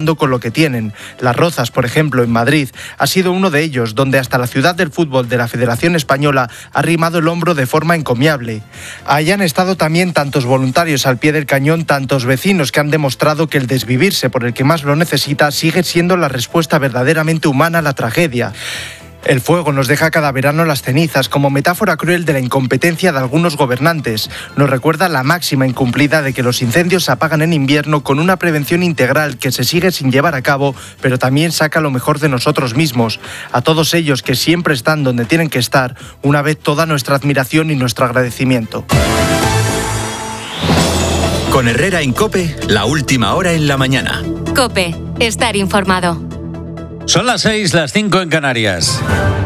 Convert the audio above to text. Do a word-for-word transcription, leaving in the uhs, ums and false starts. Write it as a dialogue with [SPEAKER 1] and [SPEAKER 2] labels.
[SPEAKER 1] con lo que tienen. Las Rozas, por ejemplo, en Madrid, ha sido uno de ellos, donde hasta la ciudad del fútbol de la Federación Española ha arrimado el hombro de forma encomiable. Ahí han estado también tantos voluntarios al pie del cañón, tantos vecinos que han demostrado que el desvivirse por el que más lo necesita sigue siendo la respuesta verdaderamente humana a la tragedia. El fuego nos deja cada verano las cenizas como metáfora cruel de la incompetencia de algunos gobernantes. Nos recuerda la máxima incumplida de que los incendios se apagan en invierno con una prevención integral que se sigue sin llevar a cabo, pero también saca lo mejor de nosotros mismos. A todos ellos que siempre están donde tienen que estar, una vez toda nuestra admiración y nuestro agradecimiento.
[SPEAKER 2] Con Herrera en COPE, la última hora en la mañana.
[SPEAKER 3] COPE, estar informado.
[SPEAKER 4] Son las seis, las cinco en Canarias.